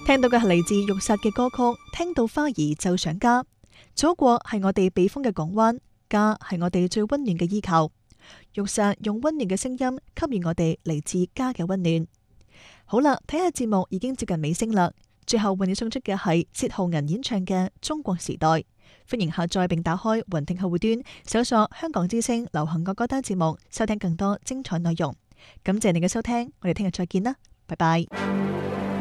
聽到嘅係嚟自玉薩嘅歌曲《聽到花兒就想家》。祖國係我哋避風嘅港灣，家係我哋最溫暖嘅依靠。玉薩用溫暖嘅聲音給予我哋嚟自家嘅溫暖。好啦，睇下節目已經接近尾聲啦，最後為你送出嘅係薛浩銀演唱嘅《中國時代》。歡迎下載並打開雲聽客戶端，搜索香港之聲流行歌單節目，收聽更多精彩內容。感謝你嘅收聽，我哋聽日再見啦，拜拜。